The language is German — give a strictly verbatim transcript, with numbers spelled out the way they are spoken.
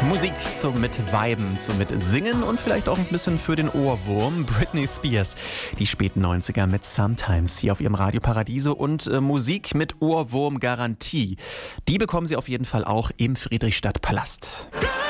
Musik zum Mitweiben, zum Mitsingen und vielleicht auch ein bisschen für den Ohrwurm. Britney Spears, die späten neunziger mit Sometimes hier auf ihrem Radio Paradiso und äh, Musik mit Ohrwurm-Garantie. Die bekommen Sie auf jeden Fall auch im Friedrichstadtpalast.